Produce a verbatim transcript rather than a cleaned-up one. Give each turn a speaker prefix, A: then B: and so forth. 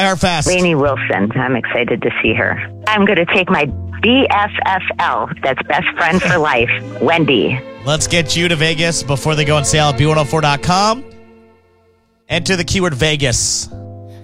A: How fast?
B: Lainey Wilson. I'm excited to see her. I'm going to take my B F F L, that's best friend for life, Wendy.
A: Let's get you to Vegas before they go on sale at B one oh four dot com. Enter the keyword Vegas.